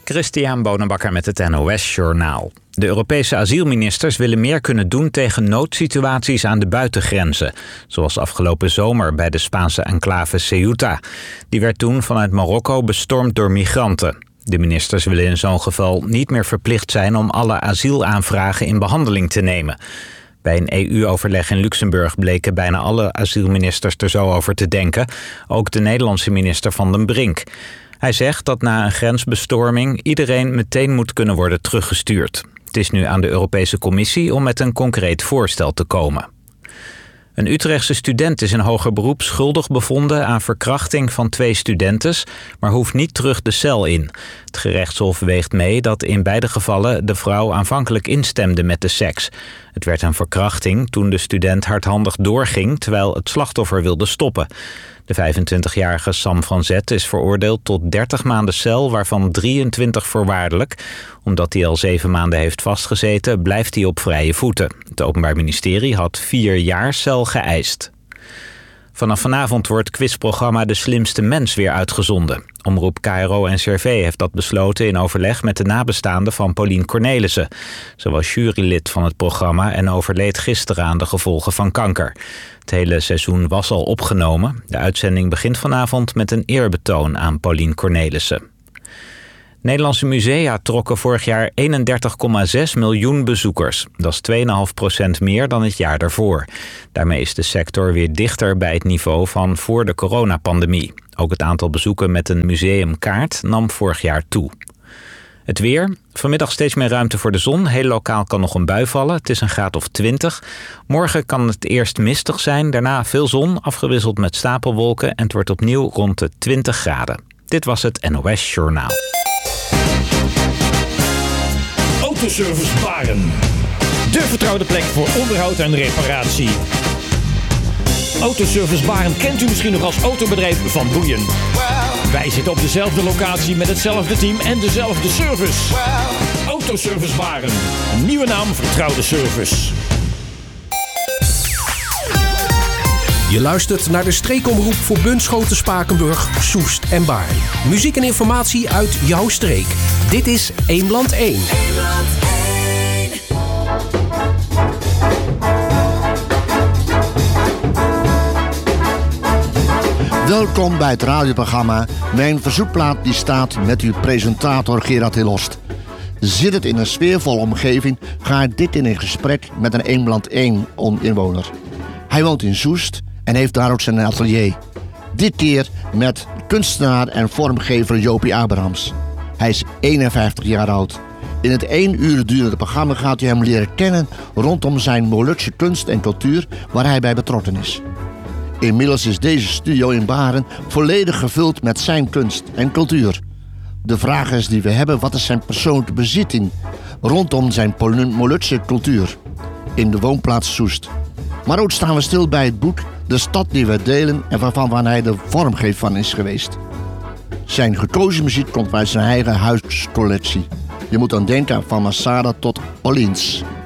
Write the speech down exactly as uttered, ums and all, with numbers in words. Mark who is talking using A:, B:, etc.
A: Christian Bonenbakker met het N O S-journaal. De Europese asielministers willen meer kunnen doen tegen noodsituaties aan de buitengrenzen. Zoals afgelopen zomer bij de Spaanse enclave Ceuta. Die werd toen vanuit Marokko bestormd door migranten. De ministers willen in zo'n geval niet meer verplicht zijn om alle asielaanvragen in behandeling te nemen. Bij een E U-overleg in Luxemburg bleken bijna alle asielministers er zo over te denken. Ook de Nederlandse minister Van den Brink. Hij zegt dat na een grensbestorming iedereen meteen moet kunnen worden teruggestuurd. Het is nu aan de Europese Commissie om met een concreet voorstel te komen. Een Utrechtse student is in hoger beroep schuldig bevonden aan verkrachting van twee studentes, maar hoeft niet terug de cel in. Het gerechtshof weegt mee dat in beide gevallen de vrouw aanvankelijk instemde met de seks. Het werd een verkrachting toen de student hardhandig doorging terwijl het slachtoffer wilde stoppen. De vijfentwintigjarige Sam van Zet is veroordeeld tot dertig maanden cel, waarvan drieëntwintig voorwaardelijk. Omdat hij al zeven maanden heeft vastgezeten, blijft hij op vrije voeten. Het Openbaar Ministerie had vier jaar cel geëist. Vanaf vanavond wordt het quizprogramma De Slimste Mens weer uitgezonden. Omroep K R O en C R V heeft dat besloten in overleg met de nabestaanden van Paulien Cornelissen. Ze was jurylid van het programma en overleed gisteren aan de gevolgen van kanker. Het hele seizoen was al opgenomen. De uitzending begint vanavond met een eerbetoon aan Paulien Cornelissen. Nederlandse musea trokken vorig jaar eenendertig komma zes miljoen bezoekers. Dat is twee komma vijf procent meer dan het jaar daarvoor. Daarmee is de sector weer dichter bij het niveau van voor de coronapandemie. Ook het aantal bezoeken met een museumkaart nam vorig jaar toe. Het weer. Vanmiddag steeds meer ruimte voor de zon. Heel lokaal kan nog een bui vallen. Het is een graad of twintig. Morgen kan het eerst mistig zijn. Daarna veel zon, afgewisseld met stapelwolken. En het wordt opnieuw rond de twintig graden. Dit was het N O S-journaal.
B: Autoservice Baren. De vertrouwde plek voor onderhoud en reparatie. Autoservice Baren kent u misschien nog als autobedrijf Van Boeien. Wij zitten op dezelfde locatie met hetzelfde team en dezelfde service. Autoservice Baren. Een nieuwe naam, vertrouwde service.
C: Je luistert naar de streekomroep voor Bunschoten, Spakenburg, Soest en Baarn. Muziek en informatie uit jouw streek. Dit is Eemland één.
D: Welkom bij het radioprogramma Mijn Verzoekplaat die staat met uw presentator Gerard Hilhorst. Zit het in een sfeervolle omgeving, ga ik dit in een gesprek met een Eemland één inwoner. Hij woont in Soest en heeft daar ook zijn atelier. Dit keer met kunstenaar en vormgever Jopie Abrahams. Hij is eenenvijftig jaar oud. In het één uur durende programma gaat u hem leren kennen rondom zijn Molukse kunst en cultuur waar hij bij betrokken is. Inmiddels is deze studio in Baren volledig gevuld met zijn kunst en cultuur. De vraag is die we hebben, wat is zijn persoonlijke bezitting rondom zijn Molukse cultuur in de woonplaats Soest. Maar ook staan we stil bij het boek De Stad die we delen en waarvan hij de vormgever van is geweest. Zijn gekozen muziek komt uit zijn eigen huiscollectie. Je moet dan denken aan van Masada tot Orleans.